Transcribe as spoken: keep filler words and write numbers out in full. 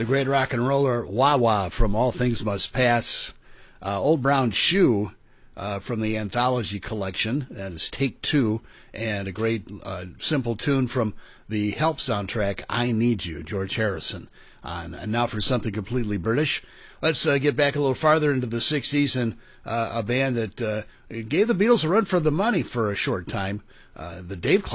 the great rock and roller Wah Wah from All Things Must Pass. Uh, Old Brown Shoe uh, from the Anthology Collection. That is Take Two. And a great uh, simple tune from the Help soundtrack, I Need You, George Harrison. Uh, and now for something completely British. Let's uh, get back a little farther into the sixties and uh, a band that uh, gave the Beatles a run for the money for a short time. Uh, the Dave